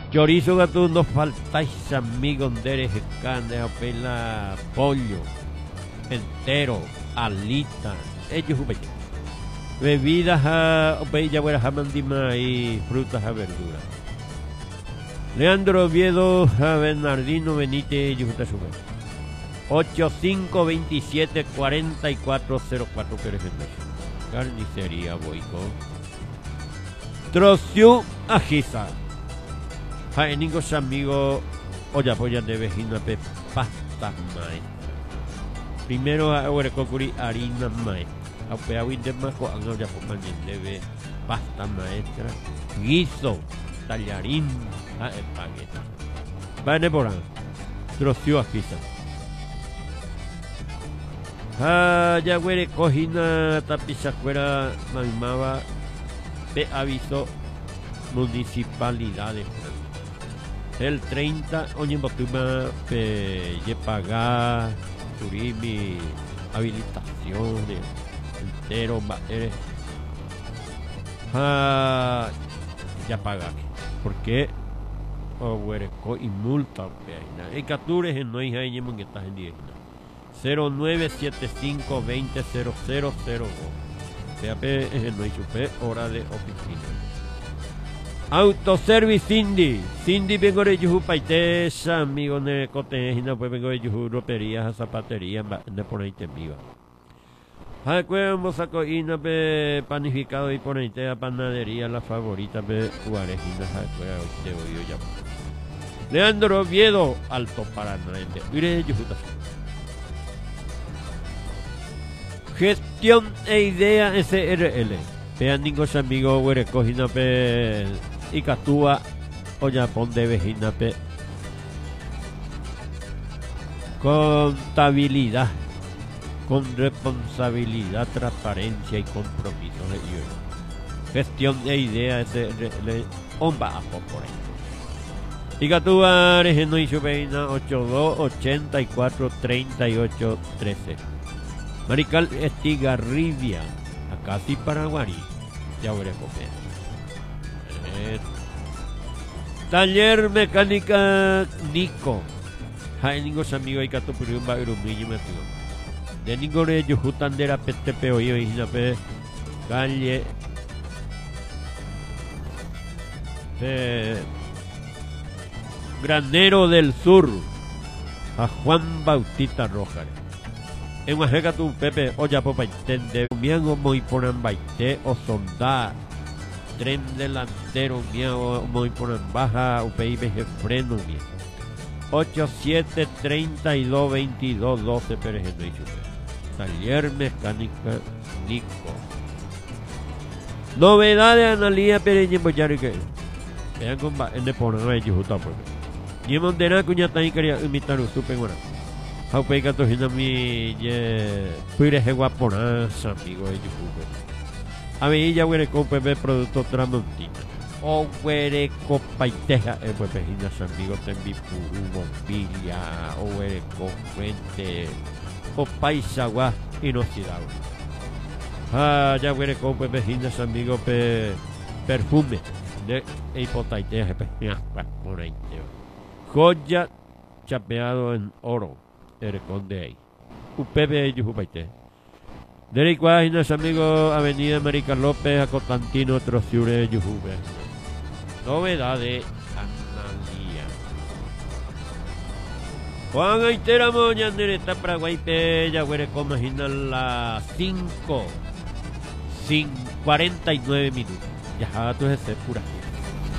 Chorizo gato no faltáis amigos de carne, apela pollo entero, alita, ellos bebidas a bella buena jamandima y frutas a verduras. Leandro Oviedo a Bernardino Benítez Yujuta Sube 8527 4404 Pérez Carnicería Boico Trociú Ajiza Jaeningos amigos olla polla de vejina pe pasta maestra. Primero a Huerecocuri harina maestra. A Peawin de Maco a olla pomañen debe pasta maestra. Guiso, tallarín, a espagueti. Vane por ahí. Trociú Ajiza. Ya Huerecojina tapizacuera mamaba pe aviso municipalidades. El 30, oye, botuma, pagar, turimi, habilitaciones, entero, ya pagar. Porque, huereco y multa, en captures en no hija y que estás en 10. 0975 20 0002. PAP es el no chupe, hora de oficina. Autoservice Cindy vengo de Yuhu Paites, amigos de Cotejina, pues vengo de Yuhu roperías, zapaterías, de por ahí te viva. Vamos a coina panificado y por ahí te panadería, la favorita de Guarejina, te voy ya. Leandro Oviedo, Alto Paraná, mire Yuhu. Gestión e idea SRL. Vean ningos amigos, Huerecojina, y Catúa, Oyapón de Vejinape. Contabilidad, con responsabilidad, transparencia y compromiso de ellos. Gestión de ideas, omba a por ahí. Y Catúa, Regeno y Chupeina, 82843813. Marical Estigarribia, acá sí Paraguay, ya veré comer. Taller Mecánica Nico. Hay ningos amigos y cato por un bagro muy metido. De ningún de ellos jutandera PTP o yo y nape calle Granero del Sur a Juan Bautista Rojas. En Oaxaca tu Pepe olla popa intende miango muy ponan baite o sondar. Tren delantero mío muy por baja UPIB freno mío 87322212 Pérez Henry Taller Mecánica Nico. Novedades Analía Pérez Boyari que vean con en de por no ellos justo por ni mondera cuña tan quería imitar un super bueno UPI que tojina mi pire guapona amigo ellos a mí ya huereco pepe producto tramontina. O huereco paiteja, pepejinas amigos tembipuru, bombilia, o huereco fuente, o paisagua inoxidable. Ya huereco pepejinas amigos perfume de hipotaiteja, por ahí. Joya chapeado en oro, el conde ahí. Upepe yujupaite. Derek Guajinas, amigos, Avenida América López, Acotantino, Trociure, Yujube. Novedades, Analía. Juan Aitera Moña, Nereta, Paraguay, ya huereco, imagina las 5, 49 minutos. Ya, tú es pura.